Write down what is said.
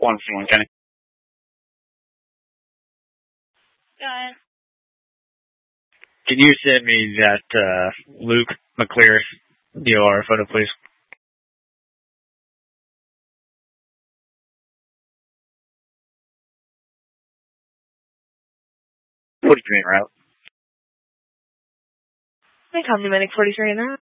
151, Kenny. Go ahead. Can you send me that Luke McClear DOR photo, please? What do you mean, route? They call me Medic 43 in there.